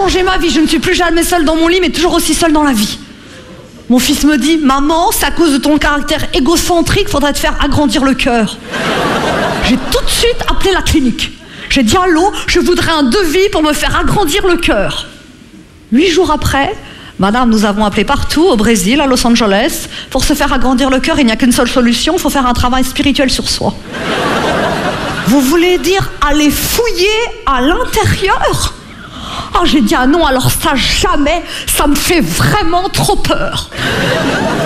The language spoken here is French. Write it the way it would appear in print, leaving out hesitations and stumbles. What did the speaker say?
changer ma vie. Je ne suis plus jamais seule dans mon lit, mais toujours aussi seule dans la vie. Mon fils me dit, maman, c'est à cause de ton caractère égocentrique, faudrait te faire agrandir le cœur. J'ai tout de suite appelé la clinique. J'ai dit, allô, je voudrais un devis pour me faire agrandir le cœur. 8 jours après, madame, nous avons appelé partout, au Brésil, à Los Angeles. Pour se faire agrandir le cœur, il n'y a qu'une seule solution, il faut faire un travail spirituel sur soi. Vous voulez dire aller fouiller à l'intérieur? Oh, j'ai dit, ah non, alors ça jamais, ça me fait vraiment trop peur.